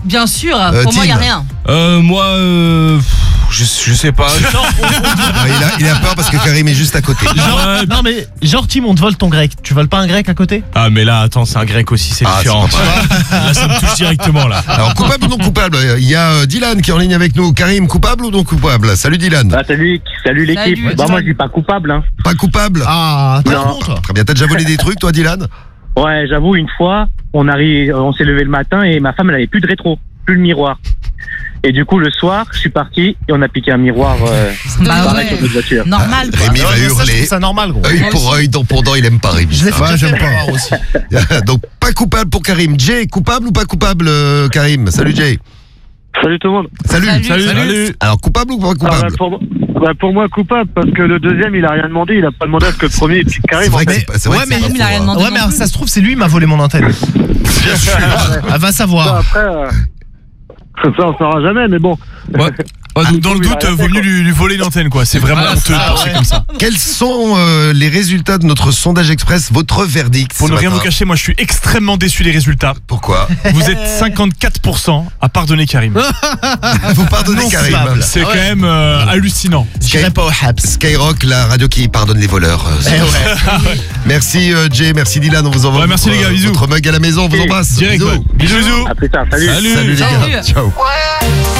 Bien sûr, pour moi, il n'y a rien. Je sais pas. Il a peur parce que Karim est juste à côté. Non mais genre Tim, on te vole ton grec. Tu voles pas un grec à côté? Ah mais là attends, c'est un grec aussi, c'est différent. Là ça me touche directement là. Alors coupable ou non coupable? Il y a Dylan qui est en ligne avec nous. Karim, coupable ou non coupable? Salut Dylan. Salut l'équipe. Salut, Moi je dis pas coupable hein. Pas coupable? Ah, t'es Non. bon toi. Très bien, t'as déjà volé des trucs toi Dylan? Ouais, j'avoue une fois, on s'est levé le matin et ma femme elle avait plus de rétro, plus le miroir. Et du coup le soir, je suis parti et on a piqué un miroir pareil sur notre voiture. Normal, quoi. Rémi va Ça, je trouve hurler. ça normal gros. Œil pour œil, dent pour dent, il aime pas Rémi. Je l'ai fait Ça. j'aime pas aussi. Donc pas coupable pour Karim. Jay, coupable ou pas coupable Karim? Salut Jay. Salut tout le monde. Salut. Alors coupable ou pas coupable? Pour moi coupable parce que le deuxième il a rien demandé, il a pas demandé à ce que le premier pique C'est Karim. vrai que Mais- c'est vrai ouais, que mais c'est il pas a rien faux, demandé. Ouais mais ça se trouve c'est lui qui m'a volé mon antenne. Ah, va savoir. Après, ça on saura jamais, mais bon. Donc, dans le doute, vaut mieux lui voler une antenne quoi. C'est vraiment honteux de penser comme ça. Quels sont les résultats de notre sondage express? Votre verdict Pour ce ne rien vous matin? cacher, moi je suis extrêmement déçu des résultats. Pourquoi? Vous êtes 54% à pardonner Karim. Vous pardonnez Non Karim. coupable. C'est quand même hallucinant. J'irai pas au Habs. Skyrock, la radio qui pardonne les voleurs. Merci Jay, merci Dylan, on vous envoie Ouais, merci les gars, bisous. votre mug à la maison, on vous embrasse. Direct, Bisous. ouais. Bisous. À plus tard, salut. Salut les Salut. gars. Ciao.